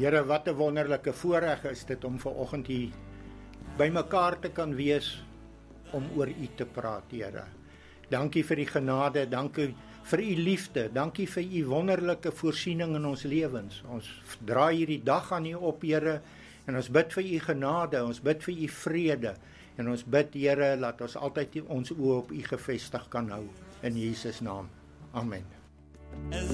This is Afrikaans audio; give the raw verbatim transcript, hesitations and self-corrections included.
Here, wat 'n wonderlike voorreg is dit om vanoggend hier by mekaar te kan wees om oor U te praat, Here. Dankie vir die genade, dankie vir U liefde, dankie vir U wonderlike voorsiening in ons lewens. Ons draai hierdie dag aan U op, Here, en ons bid vir U genade, ons bid vir U vrede, en ons bid, Here, laat ons altyd ons oë op U gefestig kan hou, in Jesus naam. Amen.